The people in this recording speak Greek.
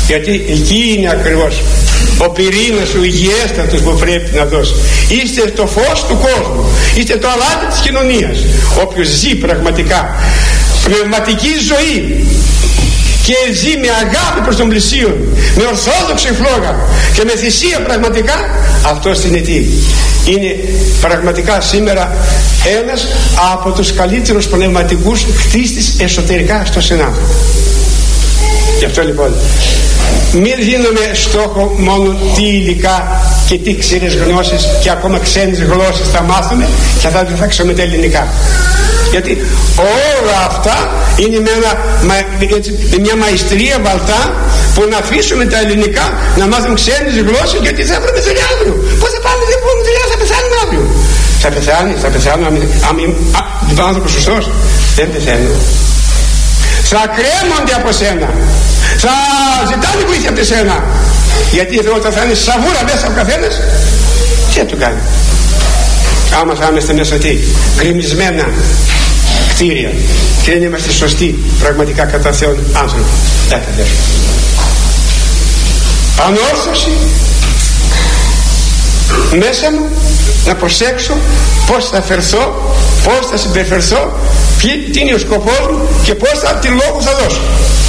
Γιατί εκεί είναι ακριβώς ο πυρήνας ο υγιέστατος που πρέπει να δώσει. Είστε το φως του κόσμου, είστε το αλάτι της κοινωνίας. Όποιος ζει πραγματικά πνευματική ζωή και ζει με αγάπη προς τον πλησίον, με ορθόδοξη φλόγα και με θυσία πραγματικά, αυτός είναι τι? Είναι πραγματικά σήμερα ένας από τους καλύτερους πνευματικούς χτίστης εσωτερικά στο συνάνθρωπο. Γι' αυτό λοιπόν μην δίνουμε στόχο μόνο τι υλικά και τι ξένες γνώσεις και ακόμα ξένες γλώσσες θα μάθουμε και θα διδάξουμε τα ελληνικά. Γιατί όλα αυτά είναι με μια μαϊστρία βαλτά που να αφήσουμε τα ελληνικά να μάθουμε ξένες γλώσσες, γιατί θα βρούμε δουλειά αύριο. Πώς θα πάμε, δεν μπορούμε δουλειά, θα πεθάνουμε αύριο. Θα πεθάνουμε αν είναι άνθρωπος σωστός? Δεν πεθαίνω. Θα κρέμονται από σένα, θα ζητάνε βοήθεια από σένα, γιατί όταν θα είναι σαβούρα μέσα ο καθένας, τι θα του κάνει? Άμα θα είμαστε μέσα τι? Γκρεμισμένα κτίρια και δεν είμαστε σωστοί πραγματικά κατά Θεόν άνθρωποι. Ανόρθωση μέσα μου, να προσέξω πώς θα φερθώ, πώς θα συμπεριφερθώ, τι είναι ο σκοπός μου και πώς τη λόγο θα δώσω.